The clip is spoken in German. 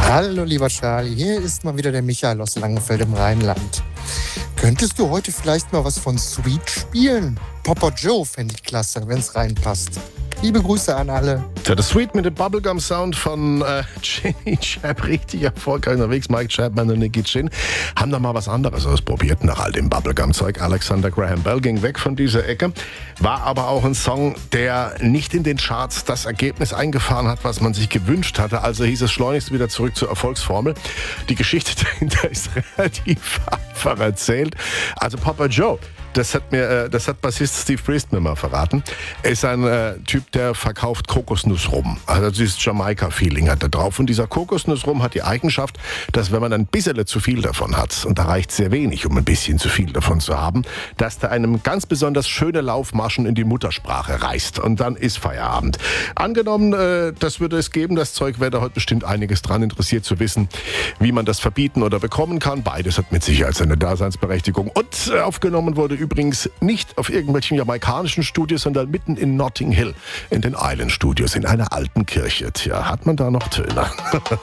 Hallo, lieber Charlie, hier ist mal wieder der Michael aus Langenfeld im Rheinland. Könntest du heute vielleicht mal was von Sweet spielen? Papa Joe fände ich klasse, wenn's reinpasst. Liebe Grüße an alle. Ja, das Sweet mit dem Bubblegum-Sound von Jenny Chap, richtig erfolgreich unterwegs. Mike Chapman und Nicky Chin haben da mal was anderes ausprobiert nach all dem Bubblegum-Zeug. Alexander Graham Bell ging weg von dieser Ecke, war aber auch ein Song, der nicht in den Charts das Ergebnis eingefahren hat, was man sich gewünscht hatte. Also hieß es schleunigst wieder zurück zur Erfolgsformel. Die Geschichte dahinter ist relativ einfach erzählt. Also Papa Joe, das hat Bassist Steve Priest mir mal verraten. Er ist ein Typ, der verkauft Kokosnussrum. Also dieses Jamaika-Feeling hat er drauf. Und dieser Kokosnussrum hat die Eigenschaft, dass wenn man ein bisschen zu viel davon hat, und da reicht sehr wenig, um ein bisschen zu viel davon zu haben, dass der einem ganz besonders schöne Laufmaschen in die Muttersprache reißt. Und dann ist Feierabend. Angenommen, das würde es geben, das Zeug wäre da heute bestimmt einiges dran interessiert zu wissen, wie man das verbieten oder bekommen kann. Beides hat mit Sicherheit seine Daseinsberechtigung. Und aufgenommen wurde übrigens nicht auf irgendwelchen jamaikanischen Studios, sondern mitten in Notting Hill, in den Island Studios, in einer alten Kirche. Tja, hat man da noch Töne?